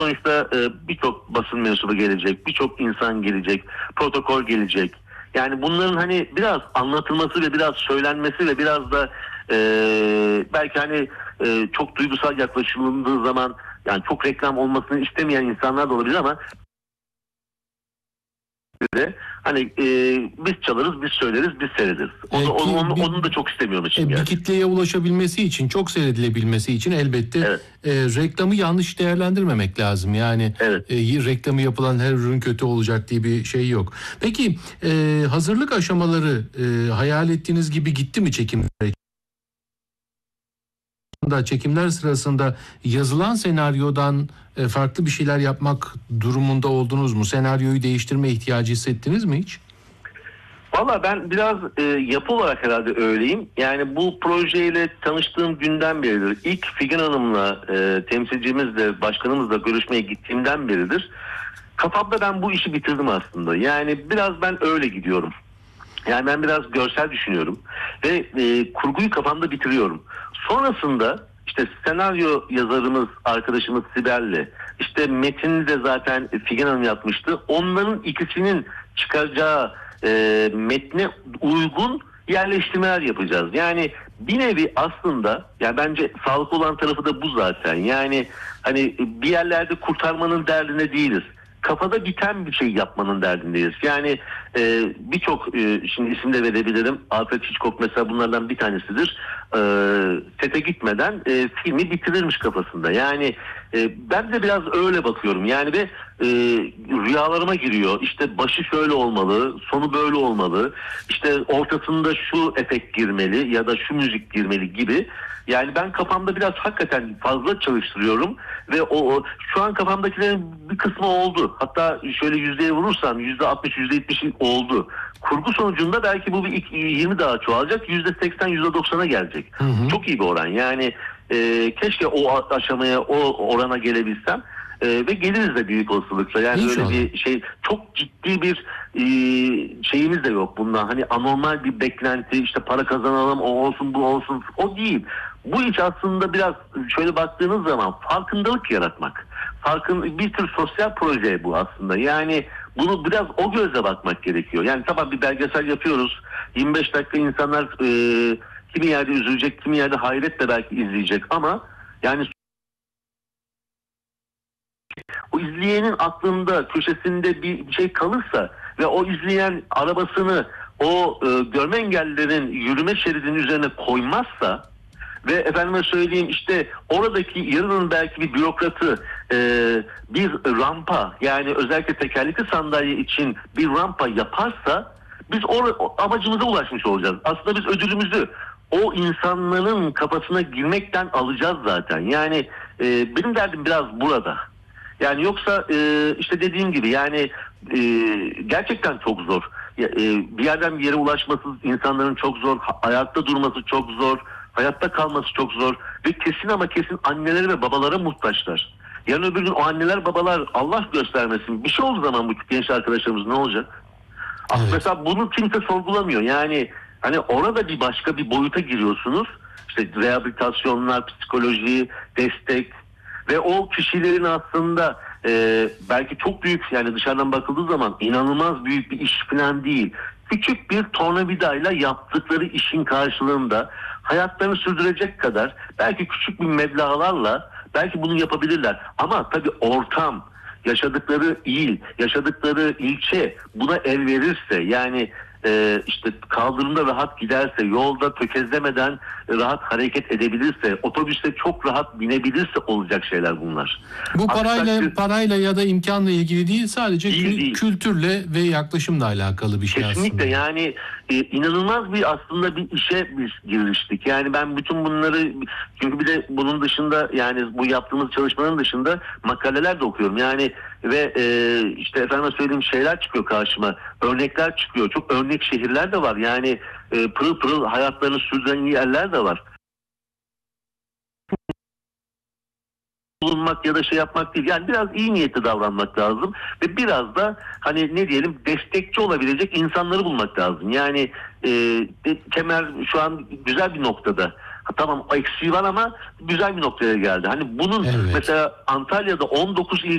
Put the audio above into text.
Sonuçta birçok basın mensubu gelecek, birçok insan gelecek, protokol gelecek. Yani bunların hani biraz anlatılması ve biraz söylenmesi ve biraz da e, belki hani çok duygusal yaklaşıldığı zaman yani çok reklam olmasını istemeyen insanlar da olabilir ama de hani biz çalarız, biz söyleriz, biz seyrederiz. Onu da çok istemiyorum için Bir yani. kitleye ulaşabilmesi için, çok seyredilebilmesi için elbette Evet. Reklamı yanlış değerlendirmemek lazım. Yani Evet. Reklamı yapılan her ürün kötü olacak diye bir şey yok. Peki hazırlık aşamaları hayal ettiğiniz gibi gitti mi çekim? Çekimler sırasında yazılan senaryodan farklı bir şeyler yapmak durumunda oldunuz mu? Senaryoyu değiştirme ihtiyacı hissettiniz mi hiç? Valla ben biraz yapı olarak herhalde öyleyim. Yani bu projeyle tanıştığım günden beridir. İlk Figen Hanım'la temsilcimizle, başkanımızla görüşmeye gittiğimden beridir. Kafamda ben bu işi bitirdim aslında. Yani biraz ben öyle gidiyorum. Yani ben biraz görsel düşünüyorum ve kurguyu kafamda bitiriyorum. Sonrasında işte senaryo yazarımız, arkadaşımız Sibel'le, işte metini de zaten Figen Hanım yapmıştı. Onların ikisinin çıkaracağı metne uygun yerleştirmeler yapacağız. Yani bir nevi aslında yani bence sağlıklı olan tarafı da bu zaten. Yani hani bir yerlerde kurtarmanın derdine değiliz. Kafada biten bir şey yapmanın derdindeyiz. Yani birçok şimdi isim de verebilirim. Alfred Hitchcock mesela bunlardan bir tanesidir. Sete gitmeden filmi bitirirmiş kafasında. Yani ben de biraz öyle bakıyorum. Yani ve rüyalarıma giriyor. İşte başı şöyle olmalı, sonu böyle olmalı. İşte ortasında şu efekt girmeli ya da şu müzik girmeli gibi. Yani ben kafamda biraz hakikaten fazla çalıştırıyorum ve şu an kafamdakilerin bir kısmı oldu. Hatta şöyle yüzdeye vurursam %60, %70 oldu. Kurgu sonucunda belki bu bir 20 daha çoğalacak. %80, %90'a gelecek. Hı hı. Çok iyi bir oran. Yani keşke o aşamaya, o orana gelebilsem. Ve geliriz de büyük olasılıkla. Yani İnşallah. öyle bir şey, çok ciddi bir şeyimiz de yok bundan. Hani anormal bir beklenti, işte para kazanalım, o olsun bu olsun, o değil. Bu iş aslında biraz şöyle baktığınız zaman farkındalık yaratmak. Bir tür sosyal proje bu aslında. Yani bunu biraz o gözle bakmak gerekiyor. Yani tamam bir belgesel yapıyoruz. 25 dakika insanlar kimi yerde üzülecek, kimi yerde hayretle belki izleyecek ama yani o izleyenin aklında, köşesinde bir şey kalırsa ve o izleyen arabasını o görme engellilerin yürüme şeridinin üzerine koymazsa ve efendime söyleyeyim işte oradaki yarının belki bir bürokratı bir rampa, yani özellikle tekerlekli sandalye için bir rampa yaparsa biz amacımıza ulaşmış olacağız. Aslında biz ödülümüzü o insanların kafasına girmekten alacağız zaten. Yani benim derdim biraz burada. Yani yoksa işte dediğim gibi yani gerçekten çok zor. Bir yerden bir yere ulaşması insanların çok zor. Ayakta durması çok zor. Hayatta kalması çok zor. Ve kesin ama kesin annelere ve babalara muhtaçlar. Yarın öbür gün o anneler babalar Allah göstermesin bir şey olduğu zaman bu genç arkadaşlarımız ne olacak? Evet. Mesela bunu kimse sorgulamıyor. Yani hani orada bir başka bir boyuta giriyorsunuz. İşte rehabilitasyonlar, psikoloji, destek ve o kişilerin aslında belki çok büyük, yani dışarıdan bakıldığı zaman inanılmaz büyük bir iş falan değil. Küçük bir tornavidayla yaptıkları işin karşılığında hayatlarını sürdürecek kadar belki küçük bir meblağlarla belki bunu yapabilirler. Ama tabii ortam, yaşadıkları il, yaşadıkları ilçe buna el verirse, yani işte kaldırımda rahat giderse, yolda tökezlemeden rahat hareket edebilirse, otobüste çok rahat binebilirse olacak şeyler bunlar. Bu Aksi parayla ya da imkanla ilgili değil, sadece değil. kültürle ve yaklaşımla alakalı bir şey Kesinlikle aslında. yani inanılmaz bir aslında bir işe biz giriştik. Yani ben bütün bunları, çünkü bir de bunun dışında, yani bu yaptığımız çalışmaların dışında makaleler de okuyorum. Yani ve işte efendim söyleyeyim şeyler çıkıyor karşıma. Örnekler çıkıyor. Çok örnek şehirler de var. Yani pırıl pırıl hayatlarını sürdüren yerler de var. Bulunmak ya da şey yapmak değil. Yani biraz iyi niyetli davranmak lazım ve biraz da hani ne diyelim destekçi olabilecek insanları bulmak lazım. Yani Kemer şu an güzel bir noktada. Ha, tamam eksiği var ama güzel bir noktaya geldi. Hani bunun Evet. mesela Antalya'da 19 il